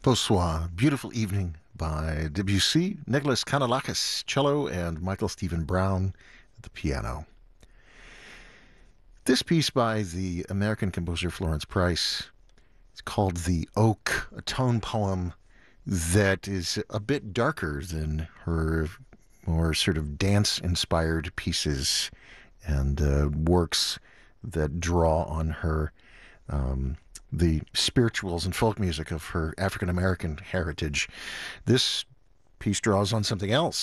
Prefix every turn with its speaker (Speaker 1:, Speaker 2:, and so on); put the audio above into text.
Speaker 1: Bonsoir, Beautiful Evening by Debussy, Nicholas Kanalakis, cello, and Michael Stephen Brown at the piano. This piece by the American composer Florence Price is called The Oak, a tone poem that is a bit darker than her more sort of dance-inspired pieces and works that draw on her the spirituals and folk music of her African American heritage. This piece draws on something else.